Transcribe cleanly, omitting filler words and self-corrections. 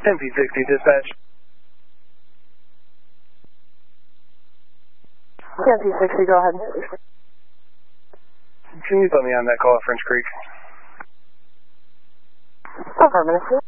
MP60 dispatch. 10-60, go ahead. Can you put me on that call at French Creek? Affirmative.